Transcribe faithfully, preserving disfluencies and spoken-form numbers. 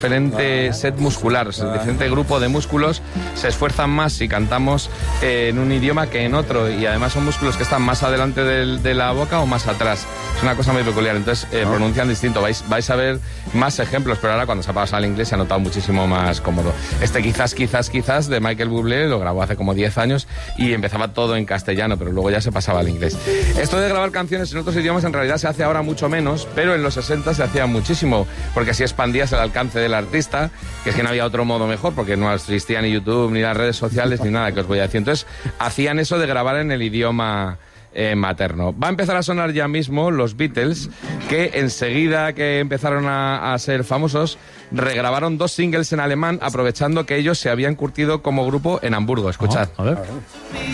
diferente set muscular, o sea, diferente grupo de músculos se esfuerzan más si cantamos eh, en un idioma que en otro, y además son músculos que están más adelante de, de la boca o más atrás. Es una cosa muy peculiar, entonces eh, pronuncian distinto. Vais, vais a ver más ejemplos, pero ahora cuando se ha pasado al inglés se ha notado muchísimo más cómodo. Este quizás, quizás, quizás de Michael Bublé lo grabó hace como diez años y empezaba todo en castellano, pero luego ya se pasaba al inglés. Esto de grabar canciones en otros idiomas en realidad se hace ahora mucho menos, pero en los sesenta se hacía muchísimo, porque así expandías el alcance del artista, que es que no había otro modo mejor, porque no existía ni YouTube, ni las redes sociales, ni nada que os voy a decir. Entonces, hacían eso de grabar en el idioma eh, materno. Va a empezar a sonar ya mismo los Beatles, que enseguida que empezaron a, a ser famosos, regrabaron dos singles en alemán, aprovechando que ellos se habían curtido como grupo en Hamburgo. Escuchad. Oh, a ver.